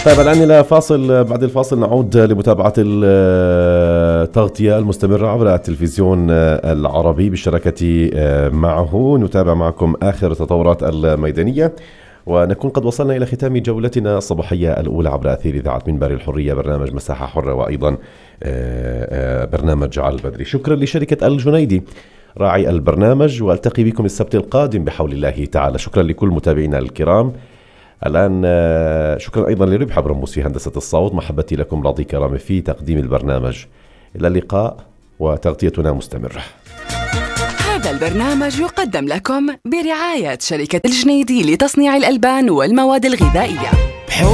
طيب الآن إلى فاصل، بعد الفاصل نعود لمتابعة التغطية المستمرة عبر التلفزيون العربي بالشراكة معه. نتابع معكم آخر التطورات الميدانية ونكون قد وصلنا إلى ختام جولتنا الصباحية الأولى عبر أثير إذاعة منبر الحرية، برنامج مساحة حرة وأيضا برنامج على البدري. شكرا لشركة الجنيدي راعي البرنامج، والتقي بكم السبت القادم بحول الله تعالى. شكرا لكل متابعينا الكرام. الآن شكرا أيضا لربح برموس في هندسة الصوت. محبتي لكم، راضي كرامي في تقديم البرنامج. إلى اللقاء وتغطيتنا مستمرة. هذا البرنامج يقدم لكم برعاية شركة الجنيدي لتصنيع الألبان والمواد الغذائية.